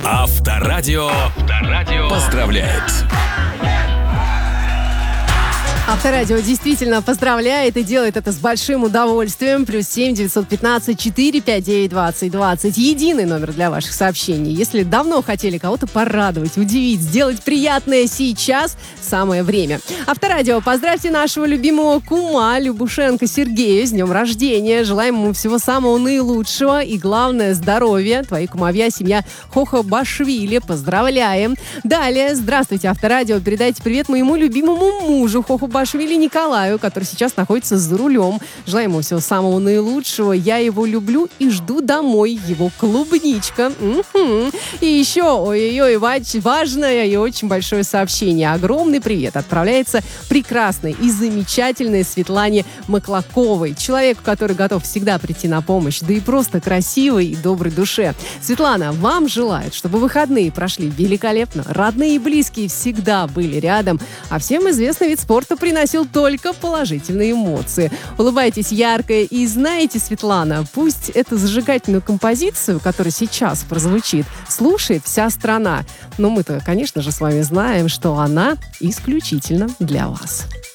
Авторадио поздравляет. Авторадио действительно поздравляет и делает это с большим удовольствием. +7 915 459 20 20. Единый номер для ваших сообщений. Если давно хотели кого-то порадовать, удивить, сделать приятное сейчас, самое время. Авторадио, поздравьте нашего любимого кума Любушенко Сергея с днем рождения. Желаем ему всего самого наилучшего и, главное, здоровья. Твои кумовья, семья Хохобашвили. Поздравляем. Далее, здравствуйте, Авторадио. Передайте привет моему любимому мужу Хохобашвили Николаю, который сейчас находится за рулем. Желаем ему всего самого наилучшего. Я его люблю и жду домой. Его клубничка. И еще, ой-ой-ой, важное и очень большое сообщение. Огромный привет отправляется прекрасной и замечательной Светлане Маклаковой. Человеку, который готов всегда прийти на помощь, да и просто красивой и доброй душе. Светлана, вам желает, чтобы выходные прошли великолепно, родные и близкие всегда были рядом, а всем известный вид спорта приносил только положительные эмоции. Улыбайтесь ярко и знаете, Светлана, пусть эту зажигательную композицию, которая сейчас прозвучит, слушает вся страна. Но мы-то, конечно же, с вами знаем, что она исключительно для вас.